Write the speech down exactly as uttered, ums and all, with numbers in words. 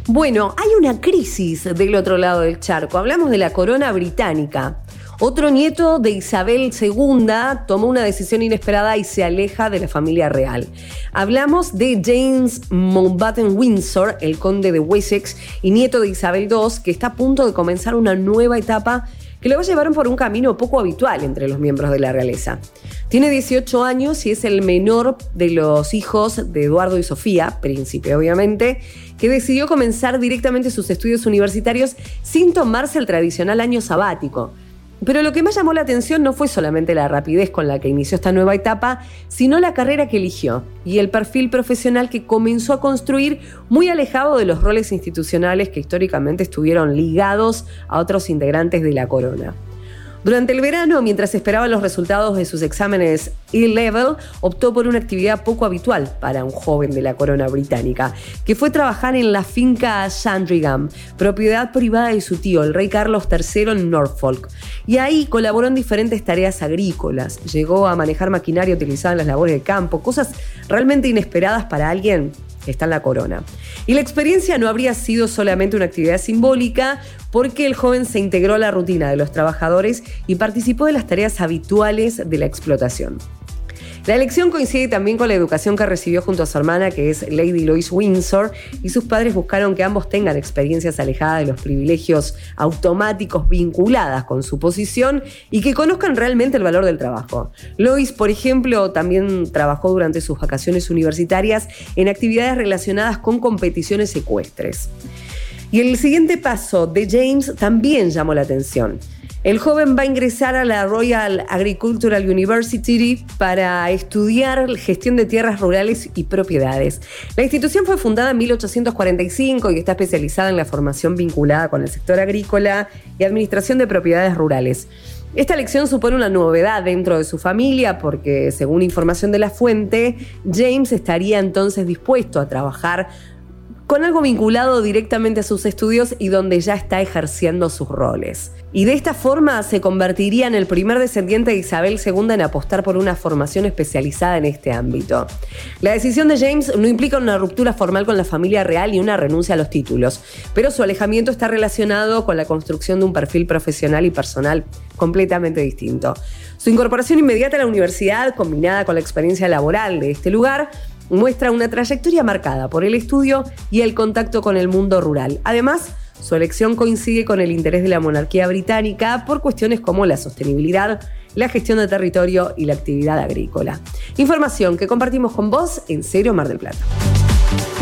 Bueno, hay una crisis del otro lado del charco. Hablamos de la corona británica. Otro nieto de Isabel segunda tomó una decisión inesperada y se aleja de la familia real. Hablamos de James Mountbatten Windsor, el conde de Wessex y nieto de Isabel segunda, que está a punto de comenzar una nueva etapa que lo va a llevar por un camino poco habitual entre los miembros de la realeza. Tiene dieciocho años y es el menor de los hijos de Eduardo y Sofía, príncipe obviamente, que decidió comenzar directamente sus estudios universitarios sin tomarse el tradicional año sabático. Pero lo que más llamó la atención no fue solamente la rapidez con la que inició esta nueva etapa, sino la carrera que eligió y el perfil profesional que comenzó a construir muy alejado de los roles institucionales que históricamente estuvieron ligados a otros integrantes de la corona. Durante el verano, mientras esperaba los resultados de sus exámenes E-Level, optó por una actividad poco habitual para un joven de la corona británica, que fue trabajar en la finca Sandringham, propiedad privada de su tío, el rey Carlos tercero en Norfolk. Y ahí colaboró en diferentes tareas agrícolas. Llegó a manejar maquinaria utilizada en las labores de campo, cosas realmente inesperadas para alguien que está en la corona. Y la experiencia no habría sido solamente una actividad simbólica, porque el joven se integró a la rutina de los trabajadores y participó de las tareas habituales de la explotación. La elección coincide también con la educación que recibió junto a su hermana, que es Lady Lois Windsor, y sus padres buscaron que ambos tengan experiencias alejadas de los privilegios automáticos vinculadas con su posición y que conozcan realmente el valor del trabajo. Lois, por ejemplo, también trabajó durante sus vacaciones universitarias en actividades relacionadas con competiciones ecuestres. Y el siguiente paso de James también llamó la atención. El joven va a ingresar a la Royal Agricultural University para estudiar gestión de tierras rurales y propiedades. La institución fue fundada en mil ochocientos cuarenta y cinco y está especializada en la formación vinculada con el sector agrícola y administración de propiedades rurales. Esta elección supone una novedad dentro de su familia porque, según información de la fuente, James estaría entonces dispuesto a trabajar con algo vinculado directamente a sus estudios y donde ya está ejerciendo sus roles. Y de esta forma se convertiría en el primer descendiente de Isabel segunda en apostar por una formación especializada en este ámbito. La decisión de James no implica una ruptura formal con la familia real ni una renuncia a los títulos, pero su alejamiento está relacionado con la construcción de un perfil profesional y personal completamente distinto. Su incorporación inmediata a la universidad, combinada con la experiencia laboral de este lugar, muestra una trayectoria marcada por el estudio y el contacto con el mundo rural. Además, su elección coincide con el interés de la monarquía británica por cuestiones como la sostenibilidad, la gestión de territorio y la actividad agrícola. Información que compartimos con vos en Cero Mar del Plata.